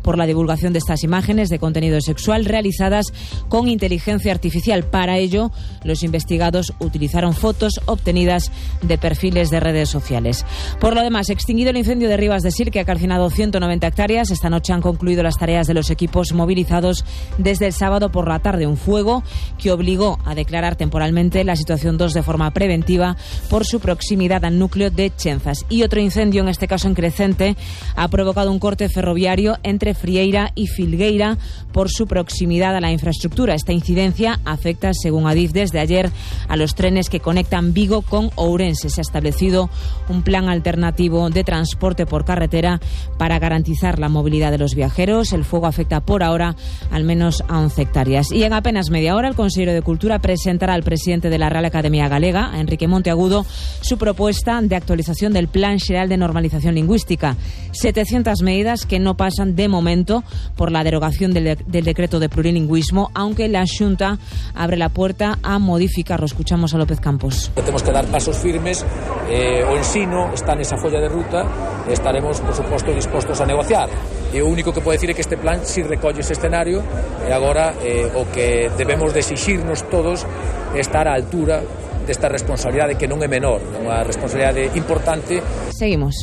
por la divulgación de estas imágenes de contenido sexual realizadas con inteligencia artificial. Para ello, los investigados utilizaron fotos obtenidas de perfiles de redes sociales. Por lo demás, extinguido el incendio de Ribas de Sil, que ha calcinado 190 hectáreas, esta noche han concluido las tareas de los equipos movilizados desde el sábado por la tarde. Un fuego que obligó a declarar temporalmente la situación 2 de forma preventiva por su proximidad al núcleo de Chenzas. Y otro incendio, en este caso en Crecente, ha provocado un corte ferroviario entre Frieira y Filgueira por su proximidad a la infraestructura. Esta incidencia afecta, según Adif, desde ayer a los trenes que conectan Vigo con Ourense. Se ha establecido un plan alternativo de transporte por carretera para garantizar la movilidad de los viajeros. El fuego afecta por ahora al menos a 11 hectáreas. Y en apenas media hora, el consejero de Cultura presentará al presidente de la Real Academia Galega, a Enrique Monteagudo, su propuesta de actualización del Plan Xeral de Normalización Lingüística. 700 medidas que no pasan de momento por la derogación del decreto de plurilingüismo, aunque la Xunta abre la puerta a modificarlo. Escuchamos a López Campos. Temos que dar pasos firmes, o ensino está nesa folla de ruta, estaremos, por suposto, dispostos a negociar. E o único que pode decir é que este plan si recolle ese escenario e agora o que debemos de exixirnos todos é estar á altura desta responsabilidade que non é menor, é unha responsabilidade importante. Seguimos.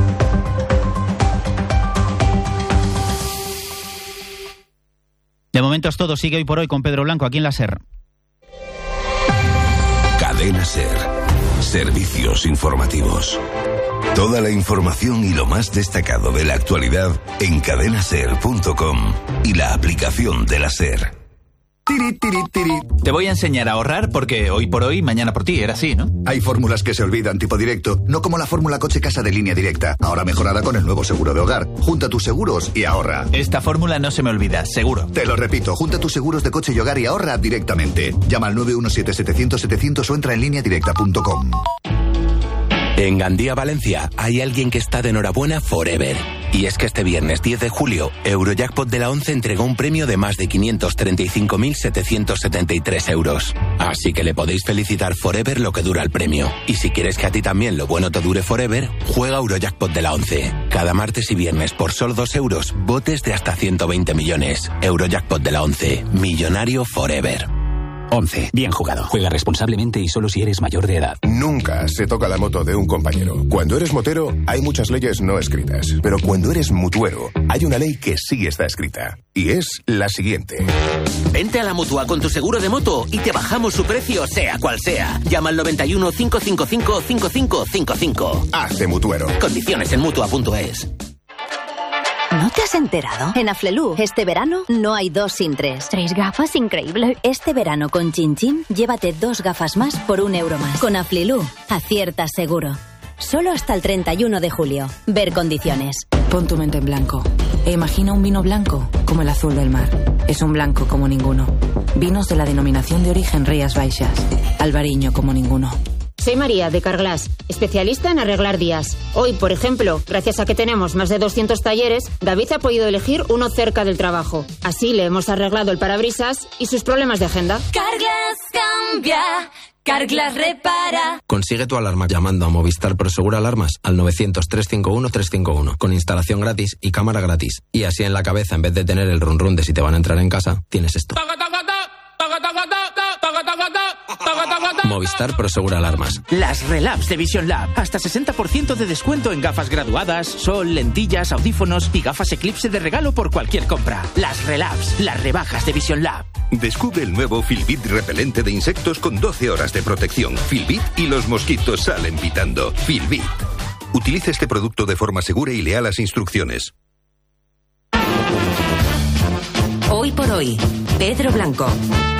De momento es todo. Sigue Hoy por Hoy con Pedro Blanco aquí en la SER. Cadena SER. Servicios informativos. Toda la información y lo más destacado de la actualidad en cadenaser.com y la aplicación de la SER. Te voy a enseñar a ahorrar porque hoy por hoy, mañana por ti, era así, ¿no? Hay fórmulas que se olvidan, tipo directo, no como la fórmula coche-casa de Línea Directa, ahora mejorada con el nuevo seguro de hogar. Junta tus seguros y ahorra. Esta fórmula no se me olvida, seguro. Te lo repito, junta tus seguros de coche y hogar y ahorra directamente. Llama al 917-700-700 o entra en lineadirecta.com. En Gandía, Valencia, hay alguien que está de enhorabuena forever. Y es que este viernes 10 de julio, Eurojackpot de la 11 entregó un premio de más de 535.773 euros. Así que le podéis felicitar forever lo que dura el premio. Y si quieres que a ti también lo bueno te dure forever, juega Eurojackpot de la 11. Cada martes y viernes por solo 2 euros, botes de hasta 120 millones. Eurojackpot de la 11. Millonario forever. 11. Bien jugado. Juega responsablemente y solo si eres mayor de edad. Nunca se toca la moto de un compañero. Cuando eres motero, hay muchas leyes no escritas. Pero cuando eres mutuero, hay una ley que sí está escrita. Y es la siguiente. Vente a la Mutua con tu seguro de moto y te bajamos su precio, sea cual sea. Llama al 91 555 5555. Hazte mutuero. Condiciones en Mutua.es. ¿No te has enterado? En Aflelu, este verano, no hay 2 sin 3. 3 gafas, increíble. Este verano con Chin Chin, llévate 2 gafas más por 1 euro más. Con Aflelu, aciertas seguro. Solo hasta el 31 de julio. Ver condiciones. Pon tu mente en blanco e imagina un vino blanco como el azul del mar. Es un blanco como ninguno. Vinos de la denominación de origen Rías Baixas. Albariño como ninguno. Soy María, de Carglass, especialista en arreglar días. Hoy, por ejemplo, gracias a que tenemos más de 200 talleres, David ha podido elegir uno cerca del trabajo. Así le hemos arreglado el parabrisas y sus problemas de agenda. Carglass cambia, Carglass repara. Consigue tu alarma llamando a Movistar Prosegura Alarmas al 900-351-351 con instalación gratis y cámara gratis. Y así en la cabeza, en vez de tener el run run de si te van a entrar en casa, tienes esto. Movistar Prosegura Alarmas. Las Relabs de Vision Lab. Hasta 60% de descuento en gafas graduadas, sol, lentillas, audífonos y gafas Eclipse de regalo por cualquier compra. Las Relabs, las rebajas de Vision Lab. Descubre el nuevo Filbit repelente de insectos con 12 horas de protección. Filbit y los mosquitos salen pitando. Filbit. Utilice este producto de forma segura y lea las instrucciones. Hoy por hoy, Pedro Blanco.